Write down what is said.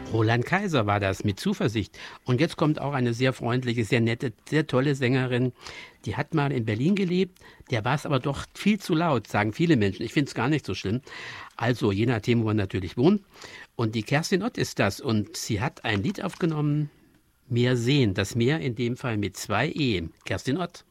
Roland Kaiser war das mit Zuversicht. Und jetzt kommt auch eine sehr freundliche, sehr nette, sehr tolle Sängerin. Die hat mal in Berlin gelebt. Der war es aber doch viel zu laut, sagen viele Menschen. Ich finde es gar nicht so schlimm. Also je nachdem, wo man natürlich wohnt. Und die Kerstin Ott ist das. Und sie hat ein Lied aufgenommen, Meer sehen. Das Meer in dem Fall mit 2 E. Kerstin Ott.